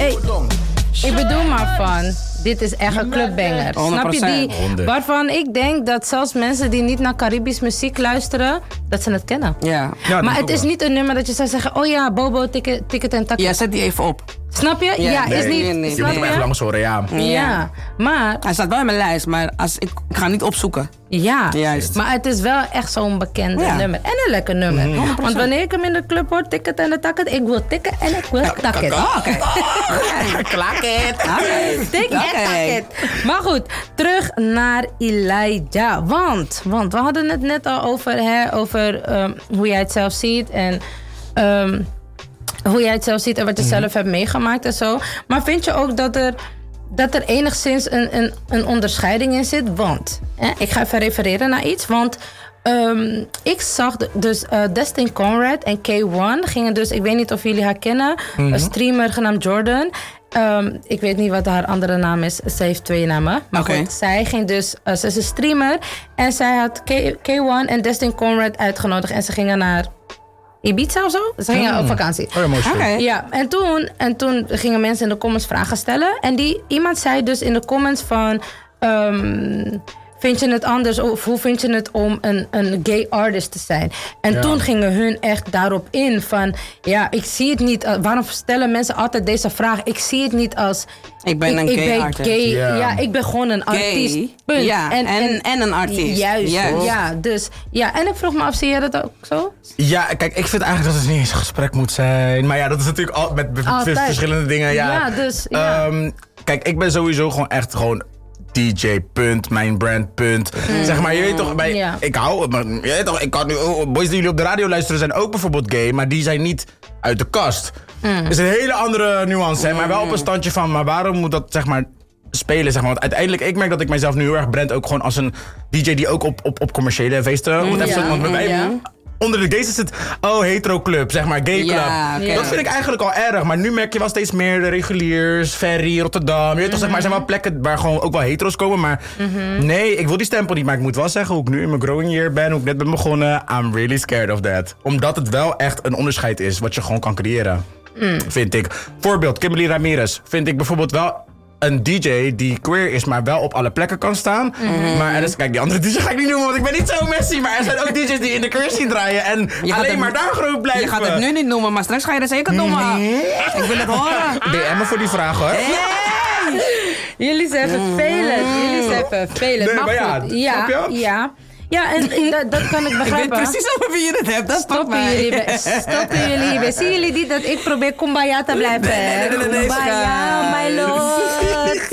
Hey, ik bedoel maar van, dit is echt een clubbanger. 100%. Snap je die? 100. Waarvan ik denk dat zelfs mensen die niet naar Caribisch muziek luisteren, dat ze het kennen. Ja. Maar het is niet een nummer dat je zou zeggen, oh ja, Bobo, ticket en takket. Ja, zet die even op. Snap je? Ja, is niet. nee. Je Snap moet hem echt langs horen, ja. Ja, maar Hij staat wel in mijn lijst, maar ik ga niet opzoeken. ja, Juist. maar het is wel echt zo'n bekende nummer. En een lekker nummer. Want wanneer ik hem in de club hoor, ticket en de takket, ik wil tikken en ik wil takket. Oké. Klakket. Tik en takket. Maar goed, terug naar Elijah. Want we hadden het net al over hoe jij het zelf ziet en hoe jij het zelf ziet en wat je zelf hebt meegemaakt en zo. Maar vind je ook dat er enigszins een onderscheiding in zit? Want, ik ga even refereren naar iets, want ik zag dus Destin Conrad en K1 gingen dus, ik weet niet of jullie haar kennen, een streamer genaamd Jordan. Ik weet niet wat haar andere naam is. Ze heeft 2 namen. Maar goed, zij ging dus, ze is een streamer en zij had K1 en Destin Conrad uitgenodigd en ze gingen naar Ibiza of zo? Ze gingen op vakantie. Oh ja, mooi shit. Oké. Ja, en toen gingen mensen in de comments vragen stellen. En iemand zei dus in de comments van... vind je het anders of hoe vind je het om een gay artist te zijn? En toen gingen hun echt daarop in van... Ja, ik zie het niet... waarom stellen mensen altijd deze vraag? Ik zie het niet als... Ik ben een gay artist. Ja, ik ben gewoon een artiest. Punt. Ja, en een artiest. Juist. Ja, dus... Ja, en ik vroeg me af, zie jij dat ook zo? Ja, kijk, ik vind eigenlijk dat het niet eens een gesprek moet zijn. Maar ja, dat is natuurlijk met verschillende dingen. Ja, dus... Kijk, ik ben sowieso gewoon echt gewoon... DJ, punt, mijn brand, punt. Zeg maar, je weet toch, ik hou het, maar je weet toch, ik kan nu, boys die jullie op de radio luisteren zijn ook bijvoorbeeld gay, maar die zijn niet uit de kast. Het is een hele andere nuance, hè, maar wel op een standje van, maar waarom moet dat, zeg maar, spelen, zeg maar. Want uiteindelijk, ik merk dat ik mijzelf nu heel erg brand ook gewoon als een DJ die ook op commerciële feesten, want wij... Onder de gays is het, hetero club, zeg maar, gay club. Ja, okay. Dat vind ik eigenlijk al erg. Maar nu merk je wel steeds meer de reguliers, Ferry, Rotterdam. Je weet toch, zeg maar, er zijn wel plekken waar gewoon ook wel hetero's komen. Maar nee, ik wil die stempel niet. Maar ik moet wel zeggen, hoe ik nu in mijn growing year ben, hoe ik net ben begonnen. I'm really scared of that. Omdat het wel echt een onderscheid is wat je gewoon kan creëren. Vind ik. Voorbeeld, Kimberly Ramirez. Vind ik bijvoorbeeld wel... een DJ die queer is, maar wel op alle plekken kan staan. Maar er is, kijk, die andere DJ ga ik niet noemen, want ik ben niet zo messy. Maar er zijn ook DJ's die in de queer zien draaien en alleen maar daar groot blijven. Je gaat het nu niet noemen, maar straks ga je er zeker noemen. Ik wil het horen. DM me voor die vraag, hoor. Jullie zijn vervelend. Nee, maar ja, goed, snap je? Ja, en dat kan ik begrijpen. Ik weet precies over wie je het hebt. Dat Stoppen jullie hierbij. Zien jullie niet dat ik probeer kumbaya te blijven? Nee, kumbaya, my lord.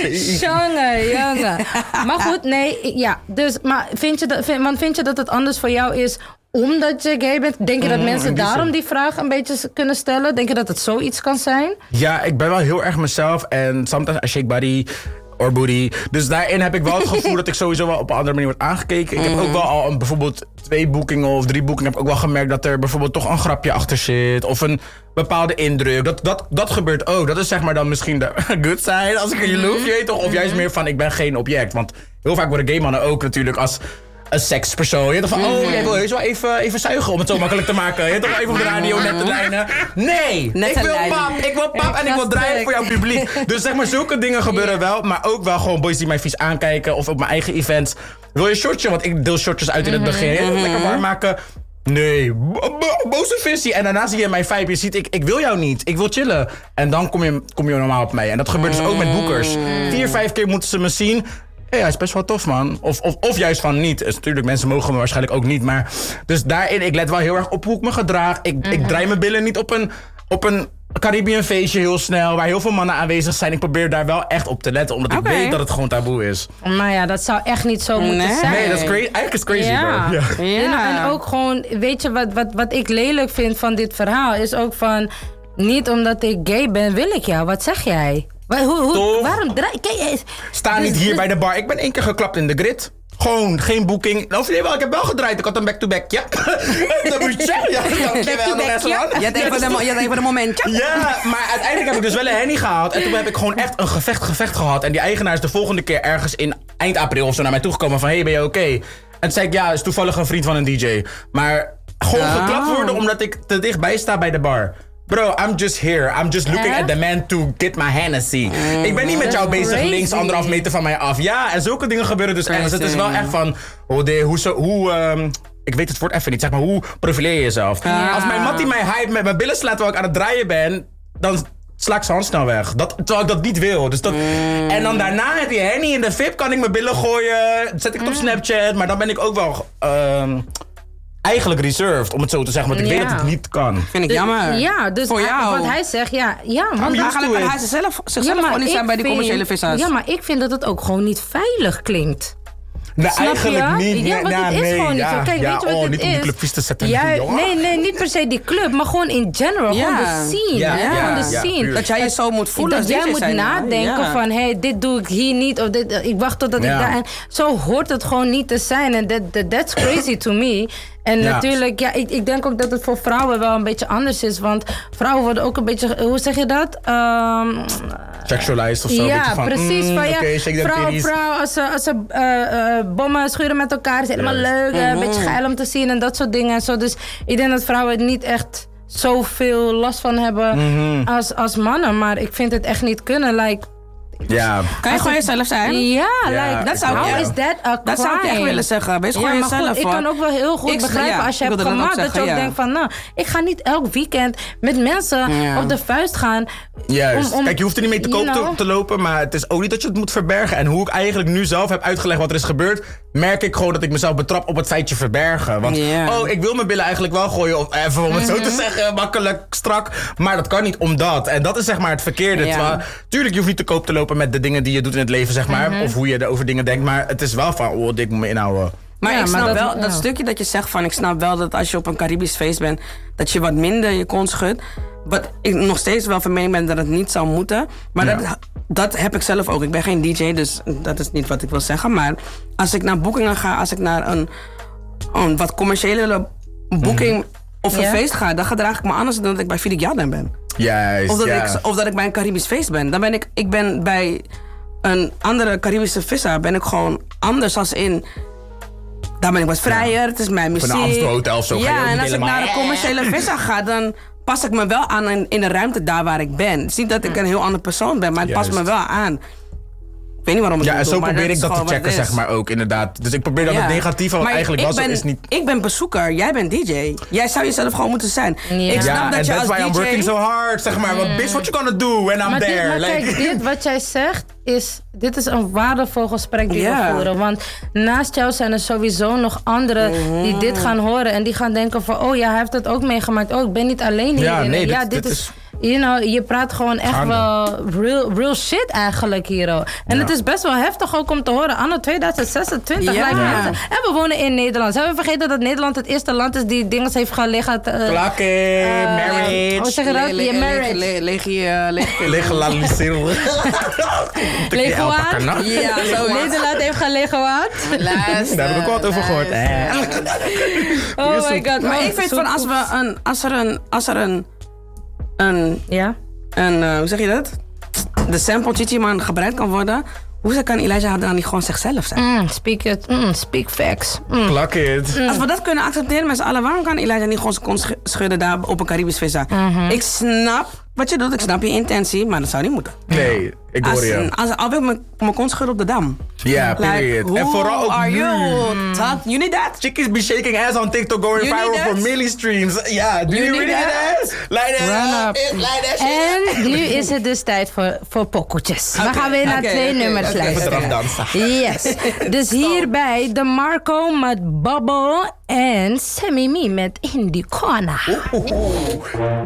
Jongen. Maar goed, nee, ja. Dus, maar vind je dat het anders voor jou is omdat je gay bent? Denk je dat mensen daarom die vraag een beetje kunnen stellen? Denk je dat het zoiets kan zijn? Ja, ik ben wel heel erg mezelf en sometimes I shake body... or booty. Dus daarin heb ik wel het gevoel dat ik sowieso wel op een andere manier word aangekeken. Ik heb ook wel al bijvoorbeeld 2 boekingen of 3 boekingen... heb ik ook wel gemerkt dat er bijvoorbeeld toch een grapje achter zit. Of een bepaalde indruk. Dat gebeurt ook. Dat is zeg maar dan misschien de good side. Als ik er je loof, je weet toch? Of juist meer van ik ben geen object. Want heel vaak worden gay mannen ook natuurlijk als... een sekspersoon. Je toch van, jij wil heus wel even zuigen om het zo makkelijk te maken. Je toch even op de radio net te lijnen. Nee, ik wil pap en ik wil draaien voor jouw publiek. Dus zeg maar, zulke dingen gebeuren wel. Maar ook wel gewoon boys die mij vies aankijken. Of op mijn eigen events. Wil je een shotje? Want ik deel shotjes uit in het begin. Lekker warm maken. Nee, boze visie. En daarna zie je mijn vibe. Je ziet, ik wil jou niet. Ik wil chillen. En dan kom je normaal op mij. En dat gebeurt dus ook met boekers. 4-5 keer moeten ze me zien. Ja, hij is best wel tof, man. Of juist van niet. Dus natuurlijk, mensen mogen me waarschijnlijk ook niet. Maar dus daarin, ik let wel heel erg op hoe ik me gedraag. Ik draai mijn billen niet op een Caribbean feestje heel snel. Waar heel veel mannen aanwezig zijn. Ik probeer daar wel echt op te letten. Omdat ik weet dat het gewoon taboe is. Nou ja, dat zou echt niet zo moeten zijn. Nee, dat is crazy. Eigenlijk is het crazy, bro. Ja. En ook gewoon, weet je wat ik lelijk vind van dit verhaal? Is ook van, niet omdat ik gay ben, wil ik jou. Wat zeg jij? Waarom draai je? Sta niet hier bij de bar. Ik ben 1 keer geklapt in de grid. Gewoon, geen boeking. Nou, nee, wel, ik heb wel gedraaid. Ik had een back-to-back, ja. Dat moet je zeggen. Je had even een momentje. Ja, maar uiteindelijk heb ik dus wel een hennie gehaald. En toen heb ik gewoon echt een gevecht gehad. En die eigenaar is de volgende keer ergens in eind april of zo naar mij toegekomen van... Hey, ben je oké? En toen zei ik, ja, is toevallig een vriend van een DJ. Maar gewoon geklapt worden omdat ik te dichtbij sta bij de bar. Bro, I'm just here. I'm just looking at the man to get my Hennessy. Ik ben niet met jou bezig crazy. links 1,5 meter van mij af. Ja, en zulke dingen gebeuren dus echt. Dus het is wel echt van... ik weet het woord even niet. Zeg maar, hoe profileer je jezelf? Als mijn mattie mij hype met mijn billen slaat terwijl ik aan het draaien ben... dan sla ik zijn hand snel weg. Terwijl ik dat niet wil. Dus dat, en dan daarna heb je Henny in de VIP. Kan ik mijn billen gooien. Zet ik het op Snapchat. Maar dan ben ik ook wel... eigenlijk reserved, om het zo te zeggen. Want ik weet dat het niet kan. Vind ik jammer. Ja, dus voor jou. wat hij zegt, want Eigenlijk kan hij zichzelf gewoon niet zijn bij die commerciële vissa's. Ja, maar ik vind dat het ook gewoon niet veilig klinkt. Nee, Snap eigenlijk je? niet. Ja, want het is gewoon niet zo. Kijk, weet je wat het niet om die club vies te zetten. Nee, niet per se die club, maar gewoon in general. Gewoon de scene. Gewoon de scene. Dat jij je zo moet voelen. Dat jij moet nadenken van, hey, dit doe ik hier niet. Of dit, ik wacht totdat ik daar... En zo hoort het gewoon niet te zijn. En that's crazy to me. En natuurlijk, ik denk ook dat het voor vrouwen wel een beetje anders is. Want vrouwen worden ook een beetje, hoe zeg je dat? Sexualized of zo. Ja, van, precies. Vrouw, als ze bommen schuren met elkaar, is helemaal leuk. Een beetje geil om te zien en dat soort dingen. En zo. Dus ik denk dat vrouwen er niet echt zoveel last van hebben als mannen. Maar ik vind het echt niet kunnen. Kan je gewoon jezelf zijn? Ja, dat zou ik echt willen zeggen. Wees gewoon jezelf. Goed, ik kan ook wel heel goed begrijpen als je hebt gemaakt dat je ook denkt van, nou, ik ga niet elk weekend met mensen op de vuist gaan. Juist. Kijk, je hoeft er niet mee te koop te lopen, maar het is ook niet dat je het moet verbergen. En hoe ik eigenlijk nu zelf heb uitgelegd wat er is gebeurd, merk ik gewoon dat ik mezelf betrap op het feitje verbergen. Want, ik wil mijn billen eigenlijk wel gooien, of even om het zo te zeggen, makkelijk, strak. Maar dat kan niet omdat. En dat is zeg maar het verkeerde. Terwijl, tuurlijk, je hoeft niet te koop te lopen met de dingen die je doet in het leven, zeg maar. Of hoe je over dingen denkt. Maar het is wel van, dit moet me inhouden. Maar ik snap wel, dat stukje dat je zegt van... Ik snap wel dat als je op een Caribisch feest bent... dat je wat minder je kont schudt. Wat ik nog steeds wel van mening ben dat het niet zou moeten. Maar dat heb ik zelf ook. Ik ben geen DJ, dus dat is niet wat ik wil zeggen. Maar als ik naar boekingen ga... als ik naar een wat commerciële boeking of een feest ga... dan gedraag ik me anders dan dat ik bij Fidik Jarden ben. Juist, of dat ik bij een Caribisch feest ben. Dan ben ik ben bij een andere Caribische vissa... ben ik gewoon anders als in... Daar ben ik wat vrijer, het is mijn muziek. Van een Amstel Hotel of zo. Ja, en als ik naar een commerciële vissa ga, dan pas ik me wel aan in de ruimte daar waar ik ben. Het is niet dat ik een heel andere persoon ben, maar het past me wel aan. Ik weet niet waarom ik het doe, en zo probeer ik dat te checken, zeg maar ook, inderdaad. Dus ik probeer dat het negatieve, wat eigenlijk was, is niet... Ik ben bezoeker, jij bent DJ. Jij zou jezelf gewoon moeten zijn. Ik snap dat je als DJ... that's why I'm working so hard, zeg maar. Want bitch, what you gonna do when I'm there? Kijk, dit wat jij zegt, dit is een waardevol gesprek die we voeren. Want naast jou zijn er sowieso nog anderen die dit gaan horen. En die gaan denken van, oh ja, hij heeft het ook meegemaakt. Oh, ik ben niet alleen hierin. Dit is... je praat gewoon echt wel real shit eigenlijk hier. En het is best wel heftig ook om te horen. Anno 2026 lijkt mensen. En we wonen in Nederland. Zijn we vergeten dat Nederland het eerste land is die dingen heeft gelegd? Klakken, marriage. Hoe zeg je dat? Je marriage. Legaliseren. Legoaat? Ja, zo Nederland heeft gaan legoaat. Daar heb ik ook wat over gehoord. Oh my god. Maar ik vind van als er een hoe zeg je dat? De sample Chichi Man gebruikt kan worden. Hoe kan Elijah dan niet gewoon zichzelf zijn? Speak facts. Plak it. Als we dat kunnen accepteren met z'n allen, waarom kan Elijah niet gewoon zijn kont schudden daar op een Caribisch vissa? Ik snap wat je doet, ik snap je intentie, maar dat zou niet moeten. Nee, ik hoor je. Al wil ik mijn kont schudden op de dam. Ja, period. En vooral ook nu. You need that? Chickies be shaking ass on TikTok going viral for milli streams. Ja, do you really need that? Light that shit. En nu is het dus tijd voor pokoetjes. We gaan weer naar 2 nummers luisteren. Yes. Dus hierbij de Marco met Bubble en Semi Me met Indie Corner.